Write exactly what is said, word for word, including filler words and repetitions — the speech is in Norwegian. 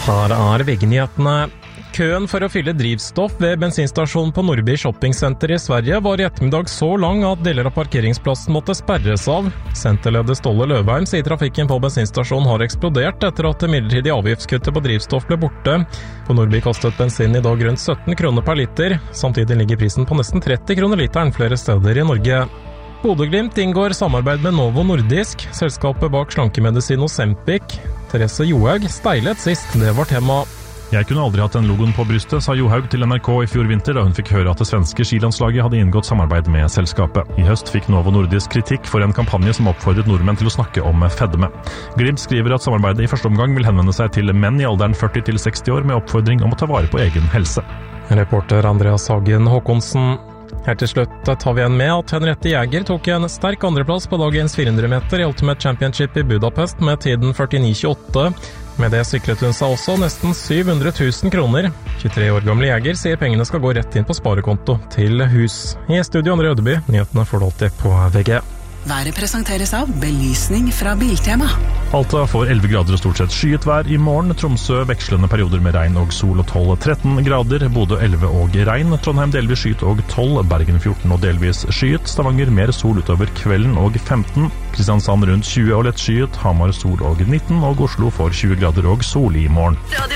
Her er V G-nyhetene. Køen for å fylle drivstoff ved bensinstasjonen på Nordby Shopping-senter i Sverige var i ettermiddag så lang at deler av parkeringsplassen måtte sperres av. Senterleder Ståle Løvheim sier trafikken på bensinstasjonen har eksplodert etter at det midlertidige avgiftskuttet på drivstoff ble borte. På Nordby kostet bensin i dag rundt sytten kroner per liter. Samtidig ligger prisen på nesten tretti kroner literen flere steder i Norge. Bodø/Glimt inngår samarbeid med Novo Nordisk, selskapet bak slankemedisin Ozempic. Therese Johaug steilet sist, det var tema. Jeg kunne aldri hatt den logoen på brystet, sa Johaug til N R K i fjor vinter da hun fikk høre at det svenske skilandslaget hadde inngått samarbeid med selskapet. I høst fikk Novo Nordisk kritikk for en kampanje som oppfordret nordmenn til å snakke om fedme. Glimt skriver at samarbeidet i første omgang vil henvende seg til menn i alderen førti til seksti år med oppfordring om å ta vare på egen helse. Reporter Andreas Hagen Håkonsen. Her til slutt tar vi igjen med at Henriette Jæger tok en sterk andreplass på dagens fire hundre meter i Ultimate Championship i Budapest med tiden førtini tjueåtte. Med det sikret hun seg også nesten syv hundre tusen kroner. tjuetre år gamle Jæger sier pengene skal gå rett inn på sparekonto til hus. I studio André Ødeby, nyhetene får du alltid på V G. Været presenteres av belysning fra Biltema. Alta får elleve grader og stort sett skyet vær i morgen. Tromsø vekslende perioder med regn og sol og tolv tretten grader. Bodø elleve og regn. Trondheim delvis skyet og tolv. Bergen fjorten og delvis skyet. Stavanger mer sol utover kvelden og femten. Kristiansand rundt tjue og lett skyet. Hamar sol og nitten. Og Oslo får tjue grader og sol i morgen.